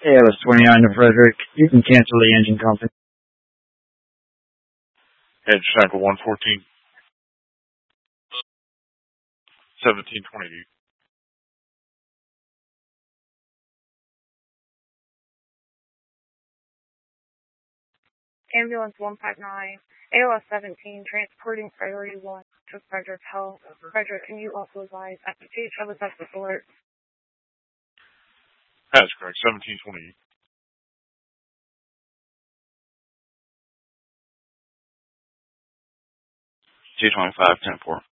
ALS 29 to Frederick. You can cancel the engine company. Edge sample 114. 1720. Ambulance 159, ALS 17, transporting priority 1 to Frederick Health. Frederick, can you also advise application of a sepsis alert? That's correct, 1720. G25, 10-4.